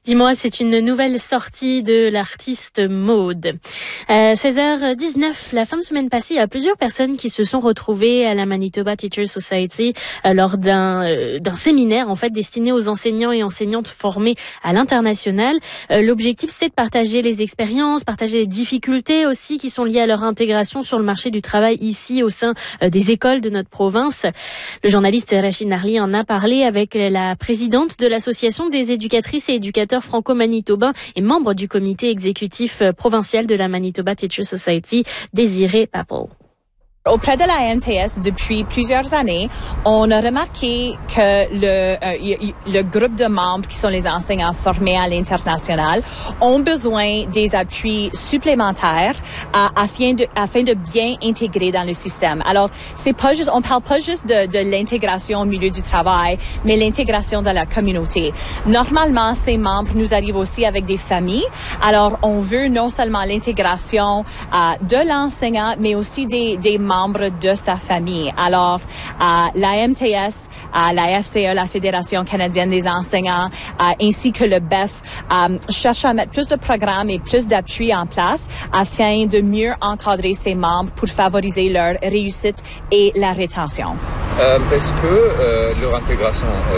Dis-moi, c'est une nouvelle sortie de l'artiste Maude. 16h19, la fin de semaine passée, il y a plusieurs personnes qui se sont retrouvées à la Manitoba Teachers Society lors d'un séminaire en fait destiné aux enseignants et enseignantes formés à l'international. L'objectif, c'était de partager les expériences, partager les difficultés aussi qui sont liées à leur intégration sur le marché du travail ici au sein des écoles de notre province. Le journaliste Rachid Narli en a parlé avec la présidente de l'association des éducatrices et éducateurs franco-manitobains et membre du comité exécutif provincial de la Manitoba Teachers Society, Désirée Papel. Auprès de la MTS, depuis plusieurs années, on a remarqué que le groupe de membres qui sont les enseignants formés à l'international ont besoin des appuis supplémentaires afin de bien intégrer dans le système. Alors, on parle pas juste de l'intégration au milieu du travail, mais l'intégration dans la communauté. Normalement, ces membres nous arrivent aussi avec des familles. Alors, on veut non seulement l'intégration de l'enseignant, mais aussi des membres de sa famille. Alors, la MTS, la FCE, la Fédération canadienne des enseignants, ainsi que le BEF, cherchent à mettre plus de programmes et plus d'appui en place afin de mieux encadrer ses membres pour favoriser leur réussite et la rétention. Est-ce que leur intégration